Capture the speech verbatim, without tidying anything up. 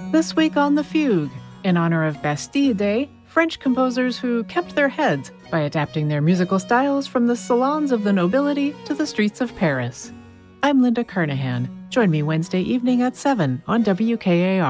This week on The Fugue, in honor of Bastille Day, French composers who kept their heads by adapting their musical styles from the salons of the nobility to the streets of Paris. I'm Linda Carnahan. Join me Wednesday evening at seven on W K A R.